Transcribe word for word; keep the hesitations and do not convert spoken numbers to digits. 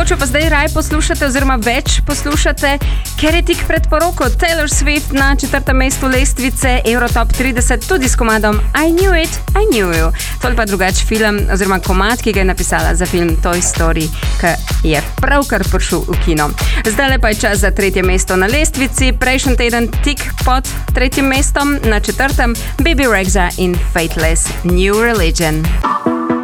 Mogoče pa zdaj raj poslušate oziroma več poslušate, ker je tik pred poroko Taylor Swift na četrtem mestu lestvice Eurotop trideset tudi s komadom I Knew It, I Knew You. To je pa drugač film oziroma komad, ki ga je napisala za film Toy Story, ki je pravkar prišel v kino. Zdaj pa je čas za tretje mesto na lestvici. Prejšnji teden tik pod tretjim mestom, na četrtem Bebe Rexha in Faithless New Religion.